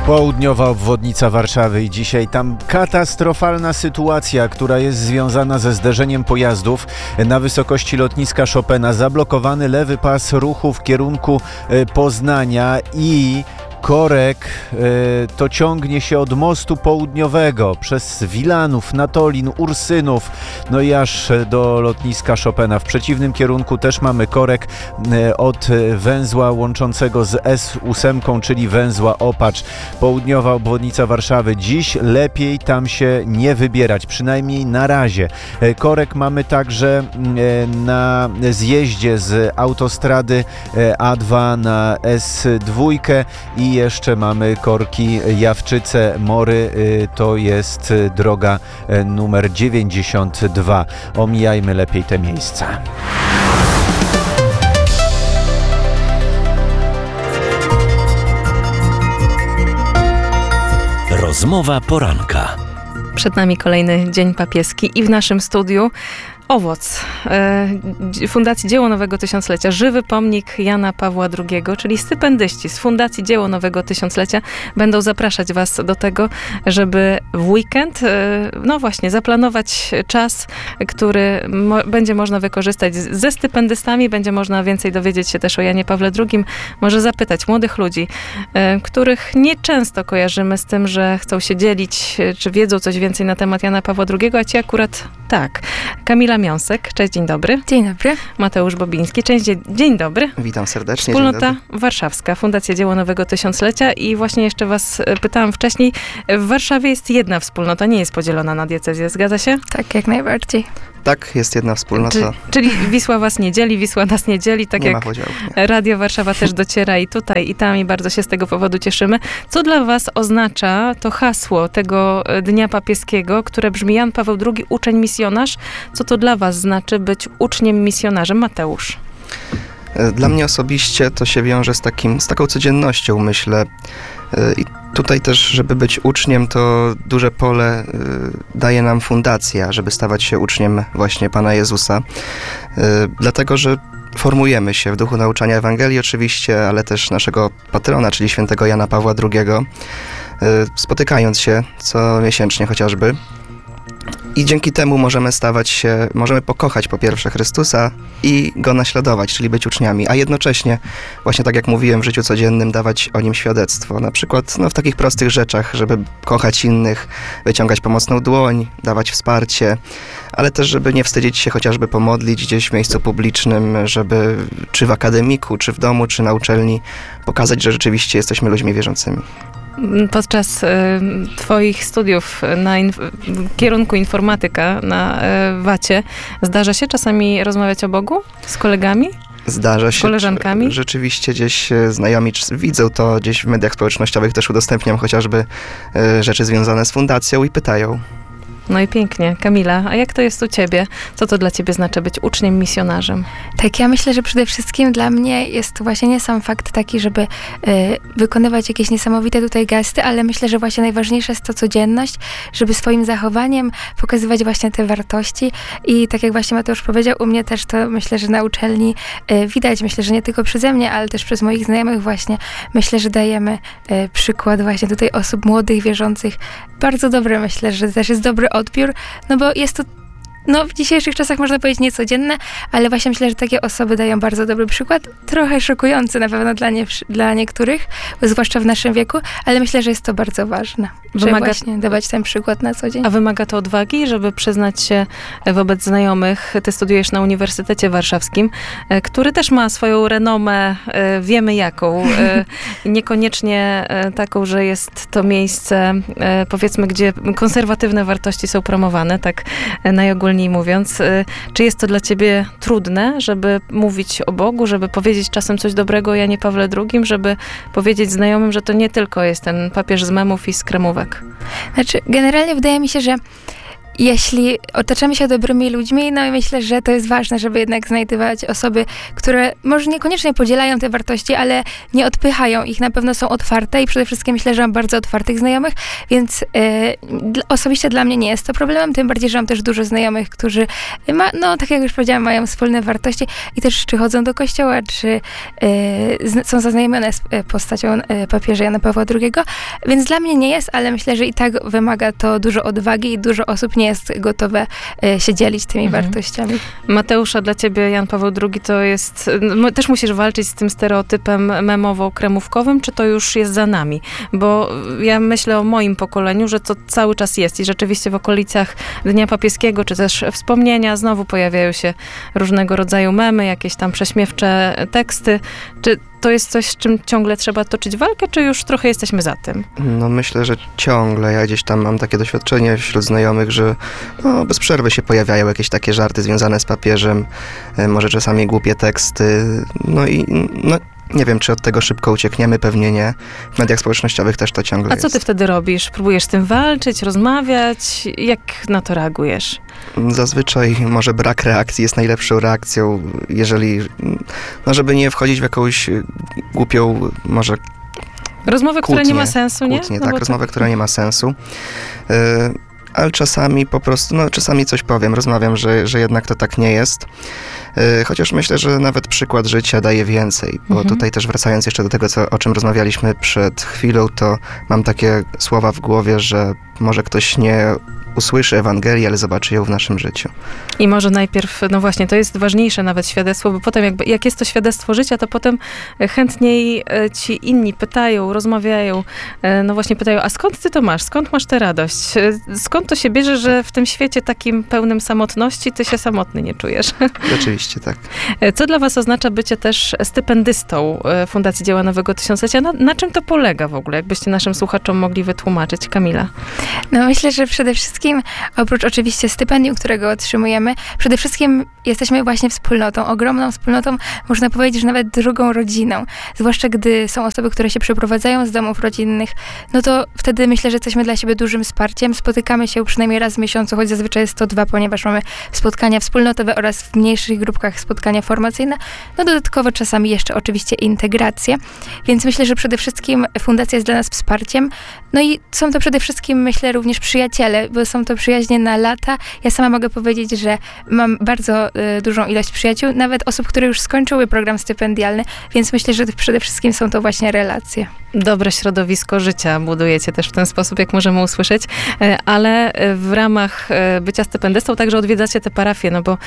Południowa obwodnica Warszawy i dzisiaj tam katastrofalna sytuacja, która jest związana ze zderzeniem pojazdów na wysokości lotniska Chopina. Zablokowany lewy pas ruchu w kierunku Poznania i korek to ciągnie się od mostu południowego przez Wilanów, Natolin, Ursynów, no i aż do lotniska Chopina. W przeciwnym kierunku też mamy korek od węzła łączącego z S8, czyli węzła Opacz. Południowa obwodnica Warszawy. Dziś lepiej tam się nie wybierać, przynajmniej na razie. Korek mamy także na zjeździe z autostrady A2 na S2 i jeszcze mamy korki Jawczyce-Mory, to jest droga numer 92. Omijajmy lepiej te miejsca. Rozmowa poranka. Przed nami kolejny dzień papieski i w naszym studiu owoc Fundacji Dzieło Nowego Tysiąclecia, żywy pomnik Jana Pawła II, czyli stypendyści z Fundacji Dzieło Nowego Tysiąclecia będą zapraszać Was do tego, żeby w weekend, no właśnie, zaplanować czas, który będzie można wykorzystać ze stypendystami, będzie można więcej dowiedzieć się też o Janie Pawle II, może zapytać młodych ludzi, których nieczęsto kojarzymy z tym, że chcą się dzielić, czy wiedzą coś więcej na temat Jana Pawła II, a ci akurat tak. Kamila Miąsek, cześć, dzień dobry. Dzień dobry. Mateusz Bobiński, cześć, dzień dobry. Witam serdecznie. Wspólnota Warszawska, Fundacja Dzieło Nowego Tysiąclecia i właśnie jeszcze Was pytałam wcześniej, w Warszawie jest jedna wspólnota, nie jest podzielona na diecezję, zgadza się? Tak, jak najbardziej. Tak, jest jedna wspólnota. Czyli Wisła Was nie dzieli, Wisła nas nie dzieli, tak nie jak ma podziałów, nie. Radio Warszawa też dociera i tutaj, i tam i bardzo się z tego powodu cieszymy. Co dla Was oznacza to hasło tego Dnia Papieskiego, które brzmi Jan Paweł II, uczeń misjonarz? Co to dla Was znaczy być uczniem misjonarzem? Mateusz. Dla mnie osobiście to się wiąże z taką codziennością, myślę. I tutaj też, żeby być uczniem, to duże pole daje nam fundacja, żeby stawać się uczniem właśnie Pana Jezusa. Dlatego, że formujemy się w duchu nauczania Ewangelii oczywiście, ale też naszego patrona, czyli świętego Jana Pawła II, spotykając się co miesięcznie chociażby. I dzięki temu możemy pokochać po pierwsze Chrystusa i Go naśladować, czyli być uczniami, a jednocześnie, właśnie tak jak mówiłem, w życiu codziennym dawać o Nim świadectwo. Na przykład w takich prostych rzeczach, żeby kochać innych, wyciągać pomocną dłoń, dawać wsparcie, ale też, żeby nie wstydzić się chociażby pomodlić gdzieś w miejscu publicznym, żeby czy w akademiku, czy w domu, czy na uczelni pokazać, że rzeczywiście jesteśmy ludźmi wierzącymi. Podczas Twoich studiów na kierunku informatyka na WAC-ie zdarza się czasami rozmawiać o Bogu z kolegami? Zdarza się. Z koleżankami? Rzeczywiście gdzieś znajomi widzą to, gdzieś w mediach społecznościowych też udostępniam chociażby rzeczy związane z fundacją i pytają. No i pięknie. Kamila, a jak to jest u Ciebie? Co to dla Ciebie znaczy być uczniem misjonarzem? Tak, ja myślę, że przede wszystkim dla mnie jest to właśnie nie sam fakt taki, żeby wykonywać jakieś niesamowite tutaj gesty, ale myślę, że właśnie najważniejsza jest to codzienność, żeby swoim zachowaniem pokazywać właśnie te wartości i tak jak właśnie Mateusz powiedział, u mnie też to myślę, że na uczelni widać, myślę, że nie tylko przeze mnie, ale też przez moich znajomych właśnie, myślę, że dajemy przykład właśnie tutaj osób młodych, wierzących. Bardzo dobre, myślę, że też jest dobry odbiór, no bo jest to w dzisiejszych czasach można powiedzieć niecodzienne, ale właśnie myślę, że takie osoby dają bardzo dobry przykład. Trochę szokujący na pewno dla niektórych, zwłaszcza w naszym wieku, ale myślę, że jest to bardzo ważne, żeby właśnie dawać ten przykład na co dzień. A wymaga to odwagi, żeby przyznać się wobec znajomych? Ty studiujesz na Uniwersytecie Warszawskim, który też ma swoją renomę, wiemy jaką. Niekoniecznie taką, że jest to miejsce, powiedzmy, gdzie konserwatywne wartości są promowane, tak najogólniej mówiąc. Czy jest to dla Ciebie trudne, żeby mówić o Bogu, żeby powiedzieć czasem coś dobrego o Janie Pawle II, żeby powiedzieć znajomym, że to nie tylko jest ten papież z memów i z kremówek? Znaczy, generalnie wydaje mi się, że jeśli otaczamy się dobrymi ludźmi, no i myślę, że to jest ważne, żeby jednak znajdywać osoby, które może niekoniecznie podzielają te wartości, ale nie odpychają ich, na pewno są otwarte i przede wszystkim myślę, że mam bardzo otwartych znajomych, więc osobiście dla mnie nie jest to problemem, tym bardziej, że mam też dużo znajomych, którzy tak jak już powiedziałam, mają wspólne wartości i też czy chodzą do kościoła, czy są zaznajomione z postacią papieża Jana Pawła II, więc dla mnie nie jest, ale myślę, że i tak wymaga to dużo odwagi i dużo osób nie jest gotowe się dzielić tymi wartościami. Mateusza, dla ciebie Jan Paweł II to jest... Też musisz walczyć z tym stereotypem memowo-kremówkowym, czy to już jest za nami? Bo ja myślę o moim pokoleniu, że to cały czas jest i rzeczywiście w okolicach Dnia Papieskiego, czy też wspomnienia, znowu pojawiają się różnego rodzaju memy, jakieś tam prześmiewcze teksty. Czy to jest coś, z czym ciągle trzeba toczyć walkę, czy już trochę jesteśmy za tym? No myślę, że ciągle. Ja gdzieś tam mam takie doświadczenie wśród znajomych, że bez przerwy się pojawiają jakieś takie żarty związane z papieżem, może czasami głupie teksty, nie wiem, czy od tego szybko uciekniemy, pewnie nie. W mediach społecznościowych też to ciągle jest. A co ty wtedy robisz? Próbujesz z tym walczyć, rozmawiać? Jak na to reagujesz? Zazwyczaj może brak reakcji jest najlepszą reakcją, jeżeli, żeby nie wchodzić w jakąś głupią, może Rozmowę, która nie ma sensu, nie? Kłótnię, tak, rozmowę, która nie ma sensu. Ale czasami po prostu, czasami coś powiem, rozmawiam, że jednak to tak nie jest. Chociaż myślę, że nawet przykład życia daje więcej, bo tutaj też wracając jeszcze do tego, o czym rozmawialiśmy przed chwilą, to mam takie słowa w głowie, że może ktoś nie usłyszy Ewangelii, ale zobaczy ją w naszym życiu. I może najpierw, właśnie, to jest ważniejsze nawet świadectwo, bo potem jak jest to świadectwo życia, to potem chętniej ci inni pytają, rozmawiają, właśnie pytają, a skąd ty to masz? Skąd masz tę radość? Skąd to się bierze, że w tym świecie takim pełnym samotności ty się samotny nie czujesz? Rzeczywiście, tak. Co dla was oznacza bycie też stypendystą Fundacji Dzieła Nowego Tysiąclecia? Na czym to polega w ogóle? Jakbyście naszym słuchaczom mogli wytłumaczyć. Kamila. Myślę, że przede wszystkim, oprócz oczywiście stypendium, którego otrzymujemy, przede wszystkim jesteśmy właśnie wspólnotą, ogromną wspólnotą, można powiedzieć, że nawet drugą rodziną. Zwłaszcza gdy są osoby, które się przeprowadzają z domów rodzinnych, to wtedy myślę, że jesteśmy dla siebie dużym wsparciem. Spotykamy się przynajmniej raz w miesiącu, choć zazwyczaj jest to 2, ponieważ mamy spotkania wspólnotowe oraz w mniejszych grupkach spotkania formacyjne. Dodatkowo czasami jeszcze oczywiście integracje. Więc myślę, że przede wszystkim fundacja jest dla nas wsparciem. I są to przede wszystkim, myślę, również przyjaciele, bo są to przyjaźnie na lata. Ja sama mogę powiedzieć, że mam bardzo dużą ilość przyjaciół, nawet osób, które już skończyły program stypendialny, więc myślę, że przede wszystkim są to właśnie relacje. Dobre środowisko życia budujecie też w ten sposób, jak możemy usłyszeć, ale w ramach bycia stypendystą także odwiedzacie te parafie, bo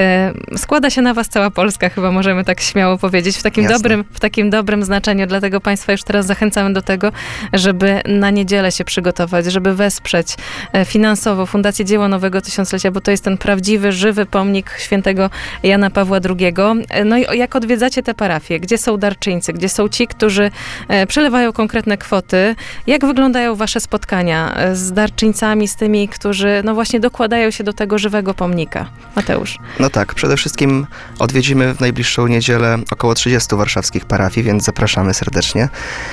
składa się na was cała Polska, chyba możemy tak śmiało powiedzieć, w takim dobrym znaczeniu, dlatego państwa już teraz zachęcamy do tego, żeby na niedzielę się przygotować, żeby wesprzeć finansowo Fundację Dzieło Nowego Tysiąclecia, bo to jest ten prawdziwy, żywy pomnik świętego Jana Pawła II. I jak odwiedzacie te parafie, gdzie są darczyńcy, gdzie są ci, którzy przelewają konkretne kwoty, jak wyglądają wasze spotkania z darczyńcami, z tymi, którzy właśnie dokładają się do tego żywego pomnika? Mateusz. Tak, przede wszystkim odwiedzimy w najbliższą niedzielę około 30 warszawskich parafii, więc zapraszamy serdecznie.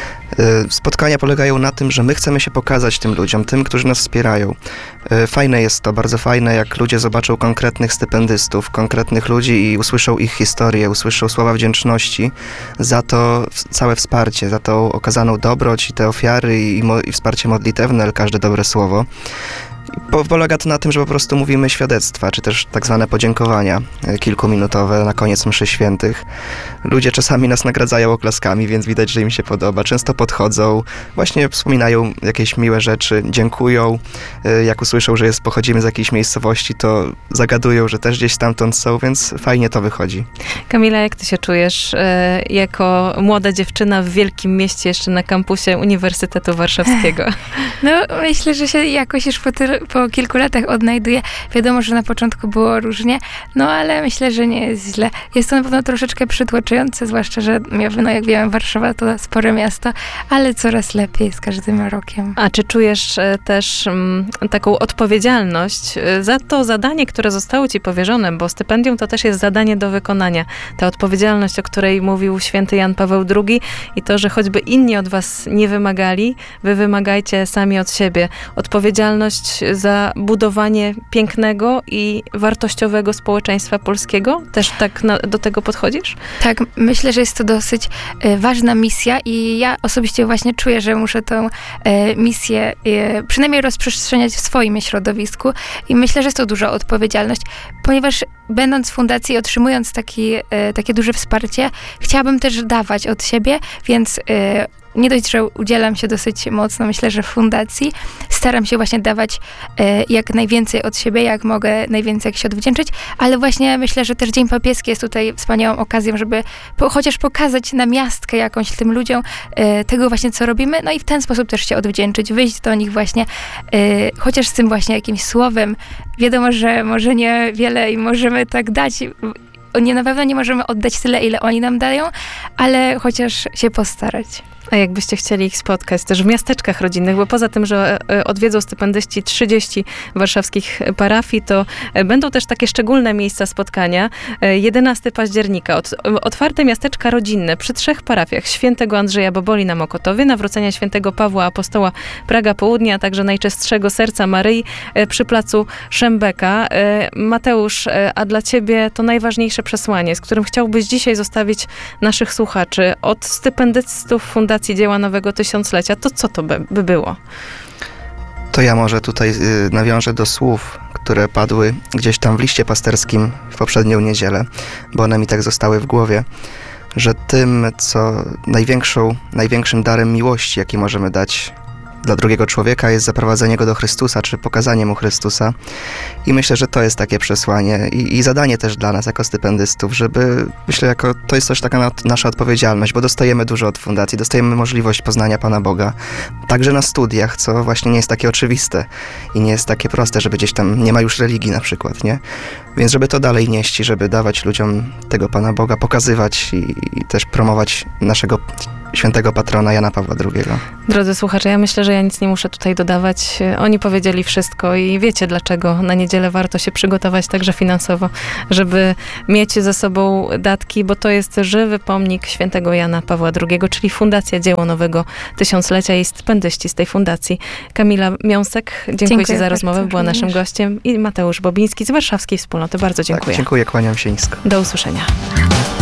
Spotkania polegają na tym, że my chcemy się pokazać tym ludziom, tym, którzy nas wspierają. Fajne jest to, bardzo fajne, jak ludzie zobaczą konkretnych stypendystów, konkretnych ludzi i usłyszą ich historię, usłyszą słowa wdzięczności za to całe wsparcie, za tą okazaną dobroć i te ofiary i wsparcie modlitewne, ale każde dobre słowo. Polega to na tym, że po prostu mówimy świadectwa, czy też tak zwane podziękowania kilkuminutowe na koniec mszy świętych. Ludzie czasami nas nagradzają oklaskami, więc widać, że im się podoba. Często podchodzą, właśnie wspominają jakieś miłe rzeczy, dziękują. Jak usłyszą, że pochodzimy z jakiejś miejscowości, to zagadują, że też gdzieś stamtąd są, więc fajnie to wychodzi. Kamila, jak ty się czujesz jako młoda dziewczyna w wielkim mieście, jeszcze na kampusie Uniwersytetu Warszawskiego? Myślę, że się jakoś już po kilku latach odnajduję. Wiadomo, że na początku było różnie, ale myślę, że nie jest źle. Jest to na pewno troszeczkę przytłaczające, zwłaszcza, że jak wiemy, Warszawa to spore miasto, ale coraz lepiej z każdym rokiem. A czy czujesz też taką odpowiedzialność za to zadanie, które zostało ci powierzone, bo stypendium to też jest zadanie do wykonania. Ta odpowiedzialność, o której mówił święty Jan Paweł II i to, że choćby inni od was nie wymagali, wy wymagajcie sami od siebie. Odpowiedzialność za budowanie pięknego i wartościowego społeczeństwa polskiego? Też tak do tego podchodzisz? Tak, myślę, że jest to dosyć ważna misja i ja osobiście właśnie czuję, że muszę tę misję przynajmniej rozprzestrzeniać w swoim środowisku i myślę, że jest to duża odpowiedzialność, ponieważ będąc w fundacji, otrzymując takie duże wsparcie, chciałabym też dawać od siebie, więc nie dość, że udzielam się dosyć mocno, myślę, że w fundacji staram się właśnie dawać jak najwięcej od siebie, jak mogę najwięcej jak się odwdzięczyć, ale właśnie myślę, że też Dzień Papieski jest tutaj wspaniałą okazją, żeby chociaż pokazać namiastkę jakąś tym ludziom tego właśnie, co robimy, no i w ten sposób też się odwdzięczyć, wyjść do nich właśnie, chociaż z tym właśnie jakimś słowem. Wiadomo, że może niewiele i możemy tak dać, na pewno nie możemy oddać tyle, ile oni nam dają, ale chociaż się postarać. A jakbyście chcieli ich spotkać też w miasteczkach rodzinnych, bo poza tym, że odwiedzą stypendyści 30 warszawskich parafii, to będą też takie szczególne miejsca spotkania. 11 października, otwarte miasteczka rodzinne przy 3 parafiach. Świętego Andrzeja Boboli na Mokotowie, Nawrócenia Świętego Pawła Apostoła Praga Południa, a także Najczystszego Serca Maryi przy placu Szembeka. Mateusz, a dla ciebie to najważniejsze przesłanie, z którym chciałbyś dzisiaj zostawić naszych słuchaczy od stypendystów Fundacji Dzieła Nowego Tysiąclecia, to co to by było? To ja może tutaj nawiążę do słów, które padły gdzieś tam w liście pasterskim w poprzednią niedzielę, bo one mi tak zostały w głowie, że tym, co największym darem miłości, jaki możemy dać dla drugiego człowieka, jest zaprowadzenie go do Chrystusa, czy pokazanie mu Chrystusa. I myślę, że to jest takie przesłanie i zadanie też dla nas jako stypendystów, żeby, myślę, to jest też taka nasza odpowiedzialność, bo dostajemy dużo od fundacji, dostajemy możliwość poznania Pana Boga, także na studiach, co właśnie nie jest takie oczywiste i nie jest takie proste, żeby gdzieś tam nie ma już religii na przykład, nie? Więc żeby to dalej nieść i żeby dawać ludziom tego Pana Boga, pokazywać i też promować naszego świętego patrona Jana Pawła II. Drodzy słuchacze, ja myślę, że ja nic nie muszę tutaj dodawać. Oni powiedzieli wszystko i wiecie, dlaczego na niedzielę warto się przygotować także finansowo, żeby mieć ze sobą datki, bo to jest żywy pomnik świętego Jana Pawła II, czyli Fundacja Dzieło Nowego Tysiąclecia i stypendyści z tej fundacji. Kamila Miąsek, dziękuję Ci za rozmowę, była naszym gościem, i Mateusz Bobiński z Warszawskiej Wspólnoty. Bardzo dziękuję. Tak, dziękuję, kłaniam się nisko. Do usłyszenia.